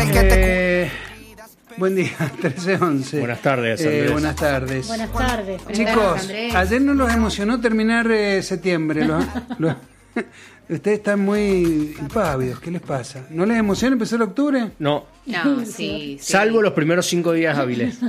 Buen día, 13:11. Buenas tardes, Andrés. Buenas tardes. Buenas tardes. Chicos, ayer no los emocionó terminar septiembre. Ustedes están muy impávidos, ¿qué les pasa? ¿No les emociona empezar octubre? No. No, sí. Salvo los primeros 5 días hábiles.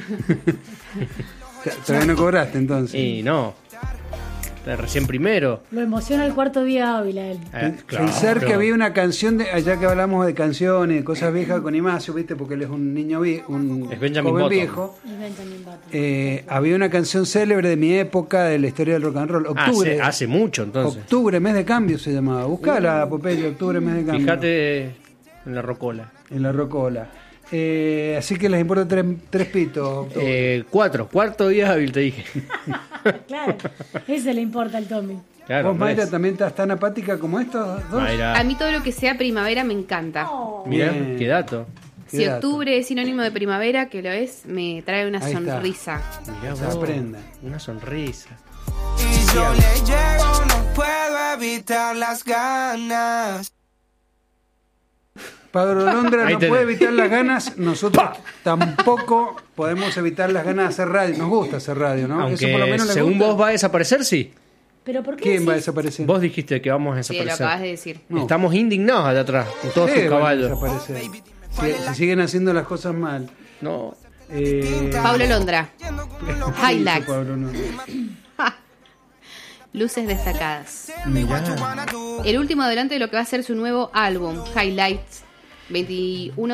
Todavía no cobraste entonces. Y no. Recién primero. Lo emociona el cuarto día hábil a él. Claro. Pensar que había una canción, allá que hablamos de canciones, de cosas viejas con Imacio, ¿viste? Porque él es un niño un Es Benjamin joven Button. viejo. Es Benjamin Button. Había una canción célebre de mi época, de la historia del rock and roll. Octubre. Hace mucho entonces. Octubre, mes de cambio se llamaba. Buscala, Popeye, octubre, mes de cambio. Fíjate en la rocola. En la rocola. Así que les importa tres pitos. Octubre. 4. Cuarto día hábil, te dije. Claro, ese le importa al Tommy. Claro, ¿Vos, Mayra, Andrés. también estás tan apática como estos dos? Mayra. A mí todo lo que sea primavera me encanta. Mira, Bien. qué dato. Si Qué dato. octubre es sinónimo de primavera, que lo es, me trae una Ahí está. sonrisa. Mirá Se vos, aprenda. una sonrisa. Y yo le llego, no puedo evitar las ganas. Pablo Londra Ahí no tenés. puede evitar las ganas, nosotros tampoco podemos evitar las ganas de hacer radio. Nos gusta hacer radio, ¿no? Aunque Eso por lo menos le según gusta. vos va a desaparecer, sí. ¿Pero por qué ¿Quién va a decís? desaparecer? Vos dijiste que vamos a Sí, lo desaparecer. acabas de decir. No. Estamos indignados allá atrás, con todos sus Ustedes van a caballos. desaparecer. Si siguen haciendo las cosas mal. No. Pablo Londra. ¿qué dice Highlights. Pablo Londra? Luces destacadas. Mirá. El último adelante de lo que va a ser su nuevo álbum, Highlights. 21